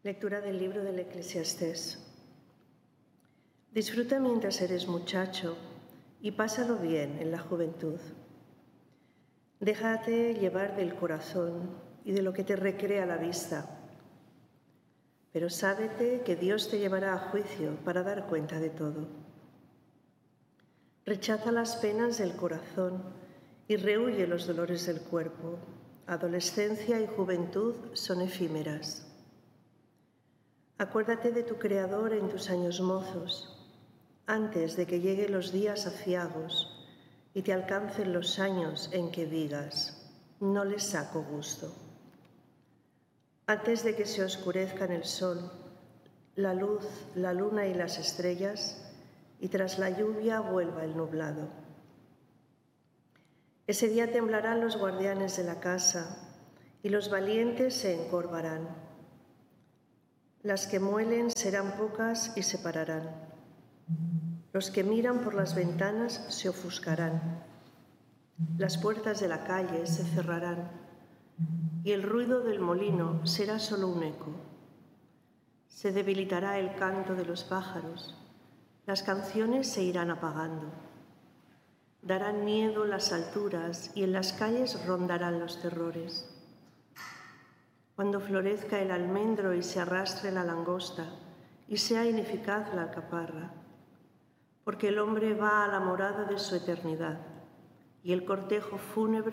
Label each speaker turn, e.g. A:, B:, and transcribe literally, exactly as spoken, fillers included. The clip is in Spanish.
A: Lectura del libro del Eclesiastés. Disfruta mientras eres muchacho y pásalo bien en la juventud. Déjate llevar del corazón y de lo que te recrea la vista. Pero sábete que Dios te llevará a juicio para dar cuenta de todo. Rechaza las penas del corazón y rehúye los dolores del cuerpo. Adolescencia y juventud son efímeras. Acuérdate de tu Creador en tus años mozos, antes de que lleguen los días aciagos y te alcancen los años en que digas, no les saco gusto. Antes de que se oscurezcan el sol, la luz, la luna y las estrellas, y tras la lluvia vuelva el nublado. Ese día temblarán los guardianes de la casa y los valientes se encorvarán. Las que muelen serán pocas y se pararán. Los que miran por las ventanas se ofuscarán. Las puertas de la calle se cerrarán y el ruido del molino será solo un eco. Se debilitará el canto de los pájaros. Las canciones se irán apagando. Darán miedo las alturas y en las calles rondarán los terrores. Cuando florezca el almendro y se arrastre la langosta y sea ineficaz la alcaparra, porque el hombre va a la morada de su eternidad y el cortejo fúnebre